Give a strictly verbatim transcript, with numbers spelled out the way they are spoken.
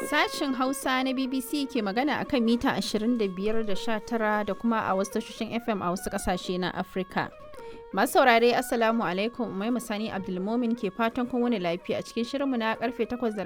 Sashin Hausa na B B C ke magana akan mita ashirin da biyar da sha tara da kuma a wasu tashoshin F M a wasu ƙasashe na Afirka. Masu saurare Assalamu alaikum, Umai Musani Abdulmomin ke fatan kun wani lafiya a cikin shirinmu na karfe takwas da